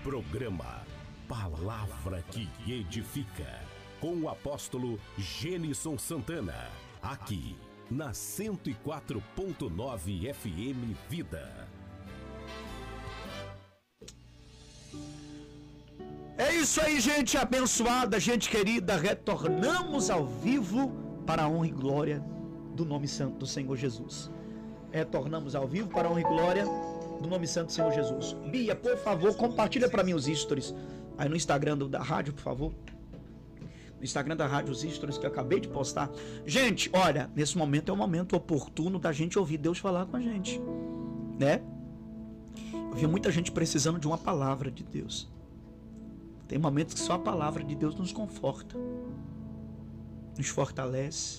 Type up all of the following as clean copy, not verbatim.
Programa Palavra que Edifica, com o apóstolo Gênison Santana, aqui na 104.9 FM Vida. É isso aí, gente abençoada, gente querida, retornamos ao vivo para a honra e glória do nome santo do Senhor Jesus. Retornamos ao vivo para a honra e glória do nome santo do Senhor Jesus. Bia, por favor, compartilha para mim os stories aí no Instagram da rádio, por favor. No Instagram da rádio, os stories que eu acabei de postar. Gente, olha, nesse momento é um momento oportuno da gente ouvir Deus falar com a gente, né? Eu vi muita gente precisando de uma palavra de Deus. Tem momentos que só a palavra de Deus nos conforta, nos fortalece.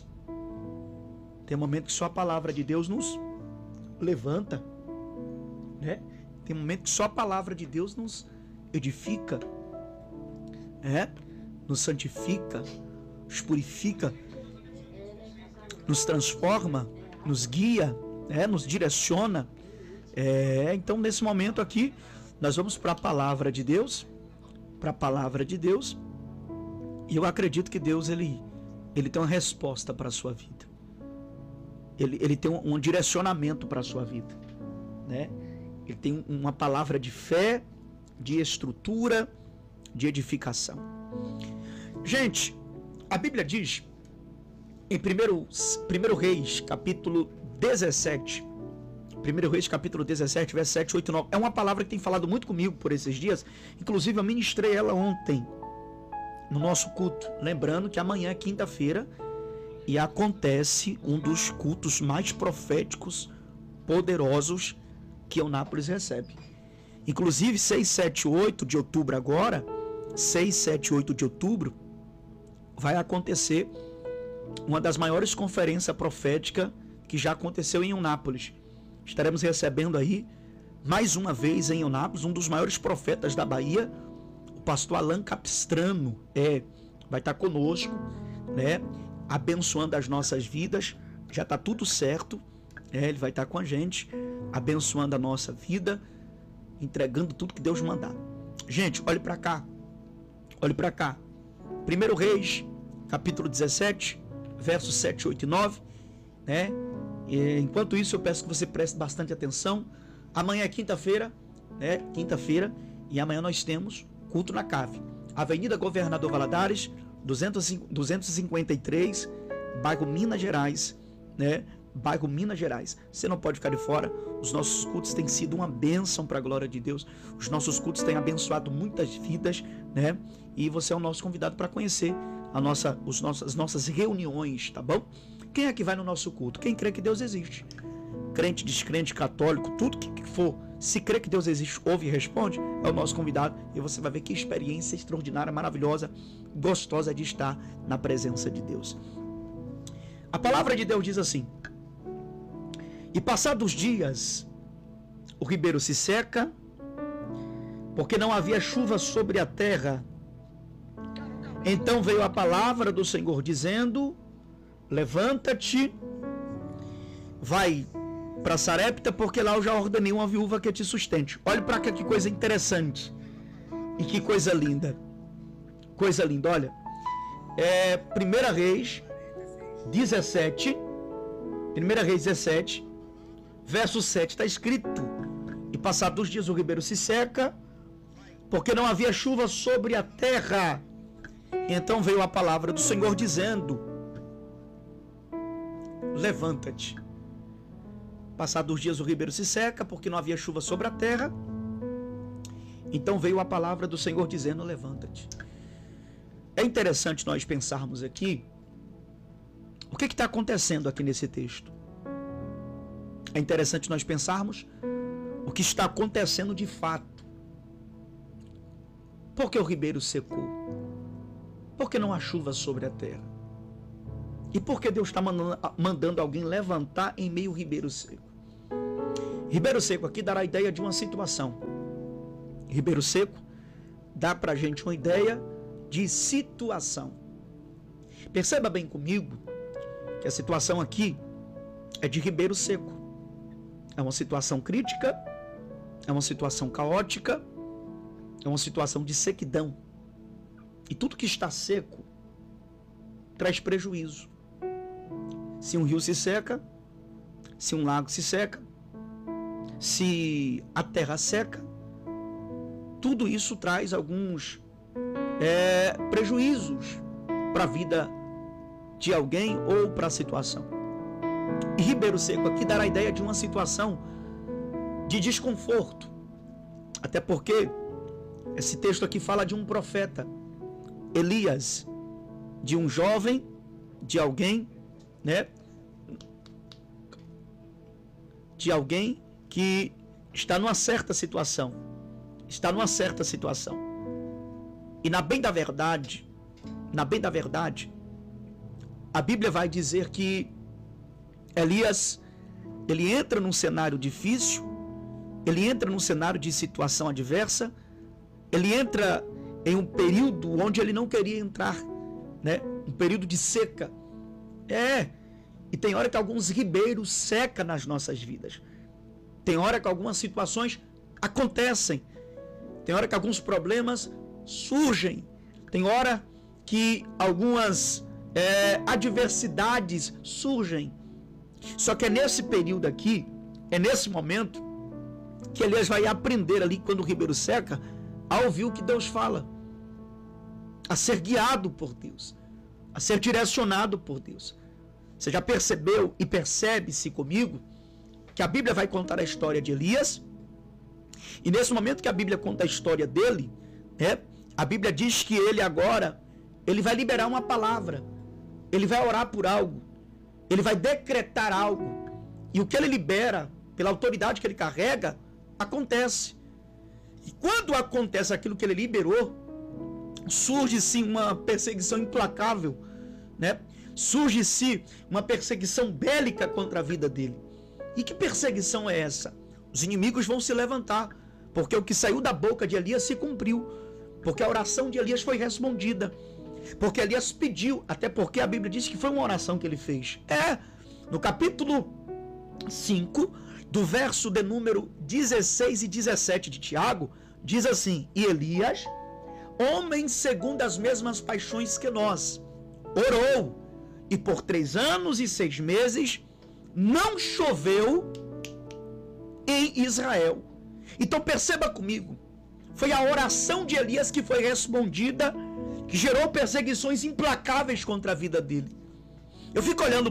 Tem momentos que só a palavra de Deus nos levanta, né? Tem momentos que só a palavra de Deus nos edifica, né? Nos santifica, nos purifica, nos transforma, nos guia, né? Nos direciona. Então, nesse momento aqui, nós vamos para a palavra de Deus. Para a palavra de Deus, e eu acredito que Deus ele tem uma resposta para a sua vida, ele tem um direcionamento para a sua vida, né? Ele tem uma palavra de fé, de estrutura, de edificação. Gente, a Bíblia diz em 1 Reis capítulo 17, 1 Reis capítulo 17, verso 7, 8 e 9. É uma palavra que tem falado muito comigo por esses dias. Inclusive eu ministrei ela ontem no nosso culto. Lembrando que amanhã é quinta-feira e acontece um dos cultos mais proféticos, poderosos que Eunápolis recebe. Inclusive 6, 7, 8 de outubro agora, 6, 7, 8 de outubro, vai acontecer uma das maiores conferências proféticas que já aconteceu em Eunápolis. Estaremos recebendo aí, mais uma vez em Eunápolis, um dos maiores profetas da Bahia, o pastor Alan Capistrano, vai estar conosco, né, abençoando as nossas vidas. Já está tudo certo, ele vai estar com a gente, abençoando a nossa vida, entregando tudo que Deus mandar. Gente, olhe para cá, 1 Reis, capítulo 17, versos 7, 8 e 9, né? Enquanto isso, eu peço que você preste bastante atenção. Amanhã é quinta-feira, né? E amanhã nós temos culto na CAV, Avenida Governador Valadares, 253, bairro Minas Gerais, né? Bairro Minas Gerais. Você não pode ficar de fora. Os nossos cultos têm sido uma bênção para a glória de Deus. Os nossos cultos têm abençoado muitas vidas, né? E você é o nosso convidado para conhecer as nossas reuniões, tá bom? Quem é que vai no nosso culto? Quem crê que Deus existe. Crente, descrente, católico, tudo que for. Se crê que Deus existe, ouve e responde, é o nosso convidado. E você vai ver que experiência extraordinária, maravilhosa, gostosa de estar na presença de Deus. A palavra de Deus diz assim: e passados dias, o ribeiro se seca, porque não havia chuva sobre a terra. Então veio a palavra do Senhor dizendo: levanta-te, vai para Sarepta, porque lá eu já ordenei uma viúva que te sustente. Olha para cá, que coisa interessante e que coisa linda. Coisa linda, olha. 1 Reis 17, verso 7, está escrito: e passados os dias o ribeiro se seca, porque não havia chuva sobre a terra. Então veio a palavra do Senhor dizendo: levanta-te. Passados os dias o ribeiro se seca, porque não havia chuva sobre a terra. Então veio a palavra do Senhor dizendo: levanta-te. É interessante nós pensarmos aqui o que está acontecendo aqui nesse texto. É interessante nós pensarmos o que está acontecendo de fato. Por que o ribeiro secou? Por que não há chuva sobre a terra? E por que Deus está mandando alguém levantar em meio ao ribeiro seco? Ribeiro seco aqui dará a ideia de uma situação. Ribeiro seco dá para a gente uma ideia de situação. Perceba bem comigo que a situação aqui é de ribeiro seco. É uma situação crítica, é uma situação caótica, é uma situação de sequidão. E tudo que está seco traz prejuízo. Se um rio se seca, se um lago se seca, se a terra seca, tudo isso traz alguns prejuízos para a vida de alguém ou para a situação. E Ribeiro Seco aqui dará a ideia de uma situação de desconforto. Até porque esse texto aqui fala de um profeta, Elias, de um jovem, de alguém, né? De alguém que está numa certa situação. Está numa certa situação. E na bem da verdade, a Bíblia vai dizer que Elias, ele entra num cenário difícil, ele entra num cenário de situação adversa, ele entra em um período onde ele não queria entrar, né? Um período de seca. E tem hora que alguns ribeiros secam nas nossas vidas. Tem hora que algumas situações acontecem. Tem hora que alguns problemas surgem. Tem hora que algumas adversidades surgem. Só que é nesse período aqui, é nesse momento, que Elias vai aprender ali, quando o ribeiro seca, a ouvir o que Deus fala. A ser guiado por Deus. A ser direcionado por Deus. Você já percebeu e percebe-se comigo que a Bíblia vai contar a história de Elias? E nesse momento que a Bíblia conta a história dele, a Bíblia diz que ele agora, ele vai liberar uma palavra. Ele vai orar por algo. Ele vai decretar algo. E o que ele libera, pela autoridade que ele carrega, acontece. E quando acontece aquilo que ele liberou, surge-se uma perseguição implacável, né? Surge-se uma perseguição bélica contra a vida dele. E que perseguição é essa? Os inimigos vão se levantar, porque o que saiu da boca de Elias se cumpriu, porque a oração de Elias foi respondida, porque Elias pediu, até porque a Bíblia diz que foi uma oração que ele fez. No capítulo 5, do verso de número 16 e 17 de Tiago, diz assim: e Elias, homem segundo as mesmas paixões que nós, orou, e por 3 anos e 6 meses não choveu em Israel. Então perceba comigo, foi a oração de Elias que foi respondida, que gerou perseguições implacáveis contra a vida dele. Eu fico olhando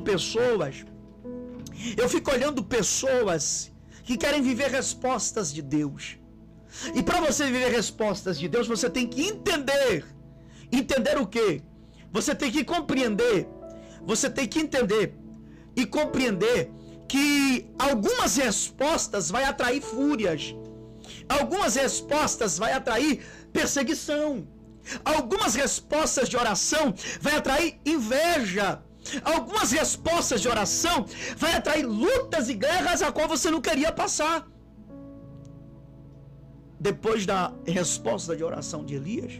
pessoas que querem viver respostas de Deus. E para você viver respostas de Deus, você tem que entender o quê? Você tem que compreender, você tem que entender e compreender que algumas respostas vai atrair fúrias, algumas respostas vai atrair perseguição, algumas respostas de oração vai atrair inveja, algumas respostas de oração vai atrair lutas e guerras a qual você não queria passar. Depois da resposta de oração de Elias,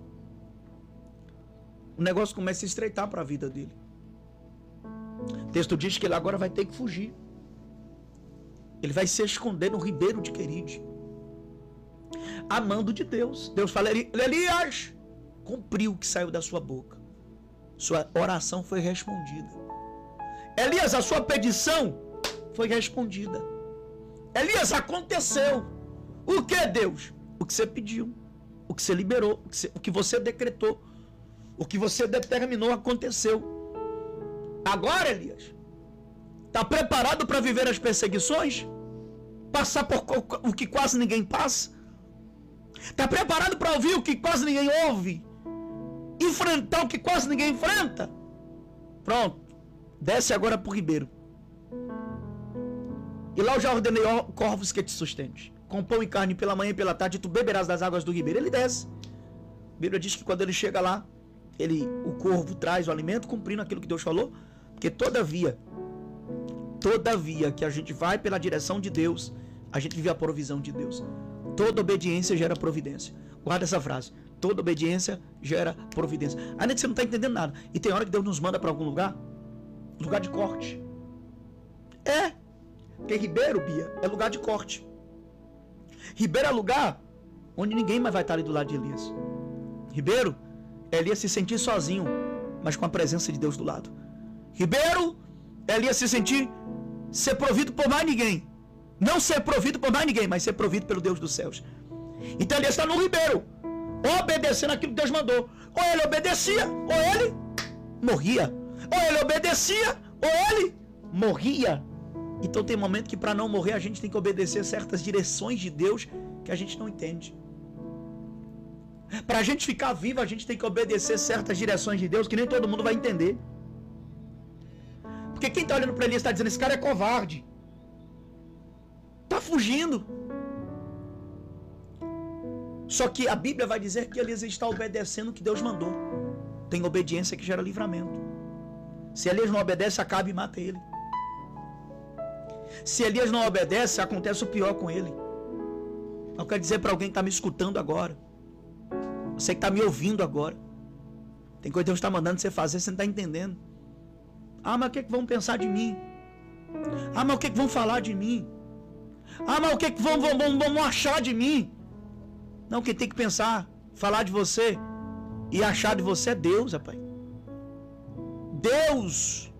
o negócio começa a estreitar para a vida dele. O texto diz que ele agora vai ter que fugir. Ele vai se esconder no ribeiro de Queride, amando de Deus. Deus fala: Elias, cumpriu o que saiu da sua boca. Sua oração foi respondida. Elias, a sua petição foi respondida. Elias, aconteceu. O que, Deus? O que você pediu, o que você liberou, o que você decretou, o que você determinou aconteceu. Agora, Elias, está preparado para viver as perseguições? Passar por o que quase ninguém passa? Está preparado para ouvir o que quase ninguém ouve? Enfrentar o que quase ninguém enfrenta? Pronto, desce agora para o ribeiro. E lá eu já ordenei corvos que te sustente, com pão e carne pela manhã e pela tarde, tu beberás das águas do ribeiro. Ele desce. A Bíblia diz que quando ele chega lá, o corvo traz o alimento, cumprindo aquilo que Deus falou. Porque todavia que a gente vai pela direção de Deus, a gente vive a provisão de Deus. Toda obediência gera providência. Guarda essa frase: toda obediência gera providência. Ainda que você não está entendendo nada. E tem hora que Deus nos manda para algum lugar de corte. Porque ribeiro, Bia, é lugar de corte. Ribeiro é lugar onde ninguém mais vai estar ali do lado de Elias. Ribeiro, Elias se sentir sozinho, mas com a presença de Deus do lado. Ribeiro, Elias se sentir ser provido por mais ninguém. Não ser provido por mais ninguém, mas ser provido pelo Deus dos céus. Então Elias está no Ribeiro, obedecendo aquilo que Deus mandou. Ou ele obedecia, ou ele morria. Ou ele obedecia, ou ele morria. Então tem momento que para não morrer a gente tem que obedecer certas direções de Deus que a gente não entende. Para a gente ficar vivo a gente tem que obedecer certas direções de Deus que nem todo mundo vai entender. Porque quem está olhando para Elias está dizendo, esse cara é covarde. Está fugindo. Só que a Bíblia vai dizer que Elias está obedecendo o que Deus mandou. Tem obediência que gera livramento. Se Elias não obedece, Acabe e mata ele. Se Elias não obedece, acontece o pior com ele. Eu quero dizer para alguém que está me escutando agora. Você que está me ouvindo agora. Tem coisa que Deus está mandando você fazer, você não está entendendo. Ah, mas o que é que vão pensar de mim? Ah, mas o que é que vão falar de mim? Ah, mas o que é que vão achar de mim? Não, quem tem que pensar, falar de você e achar de você é Deus, rapaz. Deus.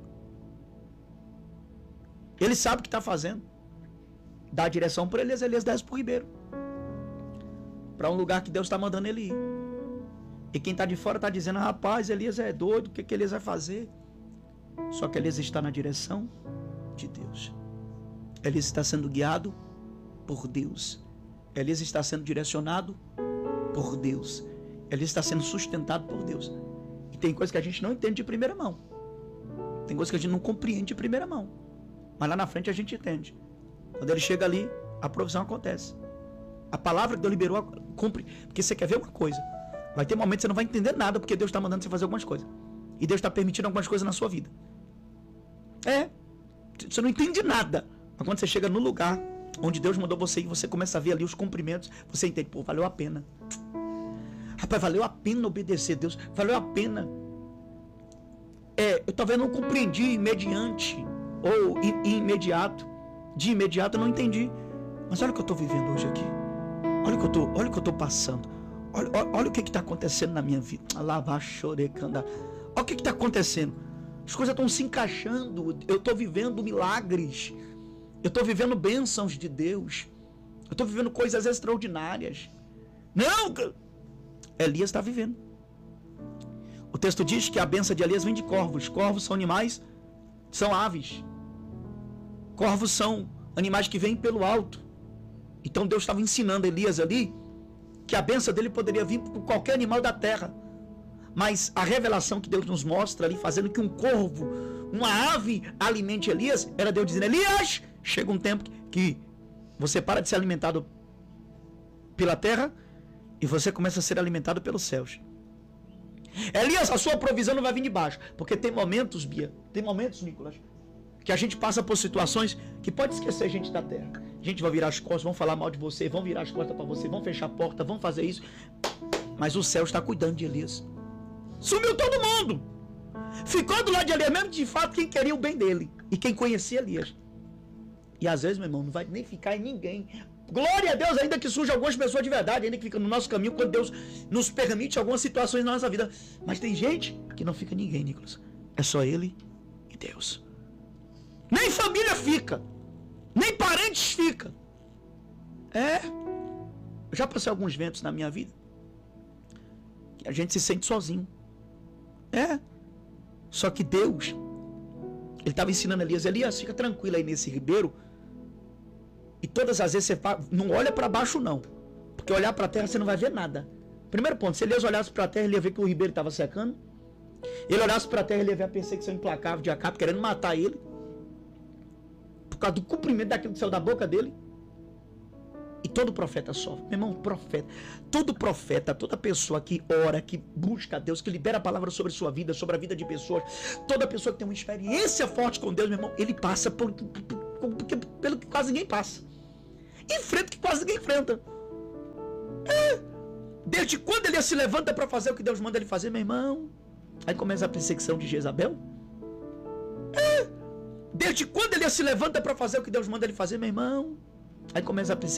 Ele sabe o que está fazendo. Dá a direção para Elias, Elias desce para o Ribeiro. Para um lugar que Deus está mandando ele ir. E quem está de fora está dizendo, rapaz, Elias é doido, o que Elias vai fazer? Só que Elias está na direção de Deus. Elias está sendo guiado por Deus. Elias está sendo direcionado por Deus. Elias está sendo sustentado por Deus. E tem coisas que a gente não entende de primeira mão. Tem coisas que a gente não compreende de primeira mão. Mas lá na frente a gente entende. Quando ele chega ali, a provisão acontece. A palavra que Deus liberou, cumpre. Porque você quer ver uma coisa. Vai ter momentos que você não vai entender nada, porque Deus está mandando você fazer algumas coisas. E Deus está permitindo algumas coisas na sua vida. Você não entende nada. Mas quando você chega no lugar onde Deus mandou você ir, você começa a ver ali os cumprimentos, você entende, pô, valeu a pena. Rapaz, valeu a pena obedecer a Deus. Valeu a pena. Eu talvez não compreendi imediante ou imediato. De imediato eu não entendi. Mas olha o que eu estou vivendo hoje aqui. Olha o que eu estou passando. Olha o que está acontecendo na minha vida. Olha o que está acontecendo. As coisas estão se encaixando. Eu estou vivendo milagres. Eu estou vivendo bênçãos de Deus. Eu estou vivendo coisas extraordinárias. Não! Elias está vivendo. O texto diz que a bênção de Elias vem de corvos. Corvos são animais, são aves. Corvos são animais que vêm pelo alto. Então Deus estava ensinando Elias ali que a bênção dele poderia vir por qualquer animal da terra. Mas a revelação que Deus nos mostra ali, fazendo que um corvo, uma ave alimente Elias, era Deus dizendo, Elias, chega um tempo que você para de ser alimentado pela terra e você começa a ser alimentado pelos céus. Elias, a sua provisão não vai vir de baixo. Porque tem momentos, Bia, tem momentos, Nicolas, que a gente passa por situações que pode esquecer a gente da terra. A gente vai virar as costas, vão falar mal de você, vão virar as costas para você, vão fechar a porta, vão fazer isso. Mas o céu está cuidando de Elias. Sumiu todo mundo. Ficou do lado de Elias, mesmo de fato quem queria o bem dele. E quem conhecia Elias. E às vezes, meu irmão, não vai nem ficar em ninguém. Glória a Deus, ainda que surjam algumas pessoas de verdade, ainda que ficam no nosso caminho, quando Deus nos permite algumas situações na nossa vida. Mas tem gente que não fica ninguém, Nicolas. É só Ele e Deus. Nem família fica. Nem parentes fica. Eu já passei alguns ventos na minha vida que a gente se sente sozinho. Só que Deus, Ele estava ensinando Elias, fica tranquilo aí nesse ribeiro. E todas as vezes você não olha para baixo não. Porque olhar para a terra você não vai ver nada. Primeiro ponto, se Elias olhasse para a terra, ele ia ver que o ribeiro estava secando. Ele olhasse para a terra, ele ia ver a perseguição implacável de Acabe, querendo matar ele. Por causa do cumprimento daquilo que saiu da boca dele. E todo profeta sofre. Meu irmão, profeta. Todo profeta, toda pessoa que ora, que busca a Deus, que libera a palavra sobre a sua vida, sobre a vida de pessoas. Toda pessoa que tem uma experiência forte com Deus, meu irmão, ele passa pelo que quase ninguém passa. Enfrenta o que quase ninguém enfrenta. Desde quando ele se levanta para fazer o que Deus manda ele fazer, meu irmão? Aí começa a perseguição de Jezabel. Desde quando ele se levanta para fazer o que Deus manda ele fazer, meu irmão? Aí começa a perseguição.